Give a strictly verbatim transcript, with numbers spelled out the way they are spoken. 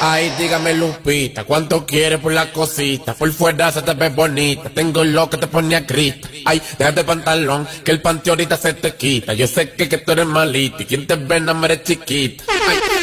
Ay, dígame Lupita, ¿cuánto quieres por la cosita? Por fuera se te ve bonita, tengo lo que te pone a grita. Ay, déjate el pantalón, que el panty ahorita se te quita. Yo sé que, que tú eres malita y quien te ve no eres chiquita. Ay,